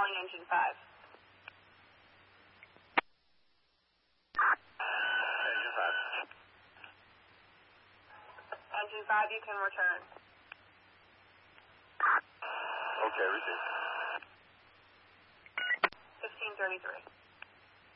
calling engine 5. Engine 5. Engine 5, you can return. Okay, receive. 1533.